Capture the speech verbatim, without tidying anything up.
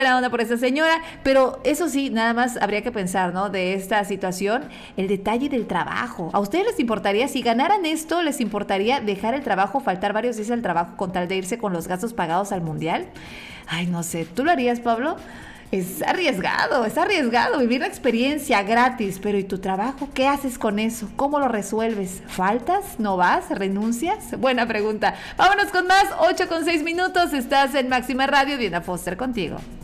la onda por esa señora, pero eso sí, nada más habría que pensar, ¿no? De esta situación, el detalle del trabajo. ¿A ustedes les importaría, si ganaran esto, les importaría dejar el trabajo, faltar varios días al trabajo con tal de irse con los gastos pagados al mundial? Ay, no sé, ¿tú lo harías, Pablo? Es arriesgado, es arriesgado vivir la experiencia gratis, pero ¿y tu trabajo? ¿Qué haces con eso? ¿Cómo lo resuelves? ¿Faltas? ¿No vas? ¿Renuncias? Buena pregunta. Vámonos con más, ocho con seis minutos, estás en Máxima Radio, Diana Foster contigo.